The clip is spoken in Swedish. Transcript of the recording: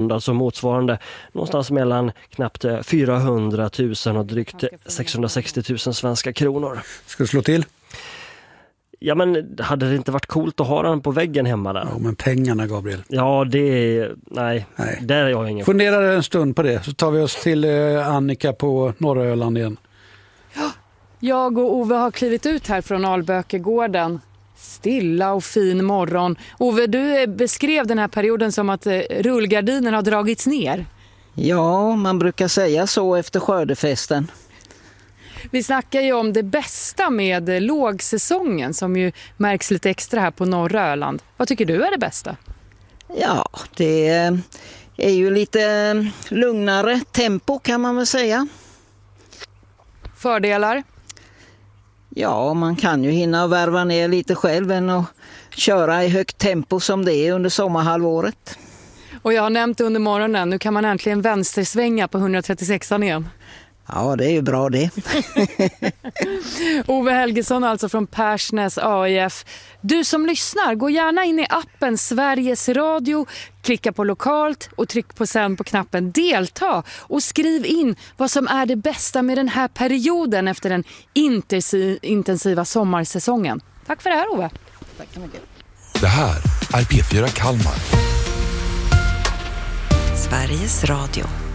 pund, alltså motsvarande någonstans mellan knappt 400 000 och drygt 660 000 svenska kronor. Ska du slå till? Ja, men hade det inte varit coolt att ha den på väggen hemma där? Ja, men pengarna, Gabriel. Ja, det är... Nej. Där är jag ingen. Fundera en stund på det, så tar vi oss till Annika på norra Öland igen. Jag och Ove har klivit ut här från Albökegården. Stilla och fin morgon. Ove, du beskrev den här perioden som att rullgardinen har dragits ner. Ja, man brukar säga så efter skördefesten. Vi snackar ju om det bästa med lågsäsongen som ju märks lite extra här på norra Öland. Vad tycker du är det bästa? Ja, det är ju lite lugnare tempo kan man väl säga. Fördelar? Ja, man kan ju hinna värva ner lite själv än att köra i högt tempo som det är under sommarhalvåret. Och jag har nämnt under morgonen, nu kan man äntligen vänstersvänga på 136an igen. Ja, det är ju bra det. Ove Helgesson alltså från Persnäs AIF. Du som lyssnar, gå gärna in i appen Sveriges Radio, klicka på lokalt och tryck på sen på knappen delta och skriv in vad som är det bästa med den här perioden efter den intensiva sommarsäsongen. Tack för det här, Ove. Tack så mycket. Det här är P4 Kalmar. Sveriges Radio.